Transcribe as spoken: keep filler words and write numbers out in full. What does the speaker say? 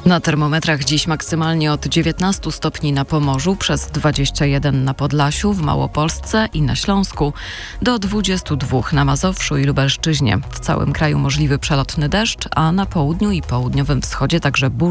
Na termometrach dziś maksymalnie od dziewiętnastu stopni na Pomorzu, przez dwadzieścia jeden na Podlasiu, w Małopolsce i na Śląsku, do dwudziestu dwóch na Mazowszu i Lubelszczyźnie. W całym kraju możliwy przelotny deszcz, a na południu i południowym wschodzie także burze.